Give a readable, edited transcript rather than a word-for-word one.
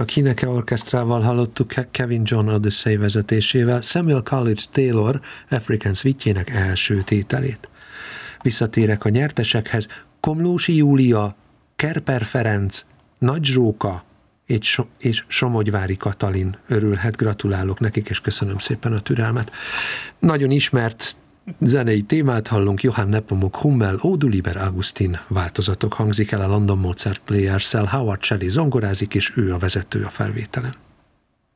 A Kineke Orchestrával hallottuk Kevin John Odyssey vezetésével Samuel Coleridge Taylor African Suite-jének első tételét. Visszatérek a nyertesekhez: Komlósi Júlia, Kerper Ferenc, Nagy Zsóka és Somogyvári Katalin örülhet. Gratulálok nekik, és köszönöm szépen a türelmet. Nagyon ismert zenei témát hallunk, Johann Nepomuk Hummel, Ode du lieber Augustin változatok hangzik el a London Mozart Players-szel, Howard Shelley zongorázik, és ő a vezető a felvételen.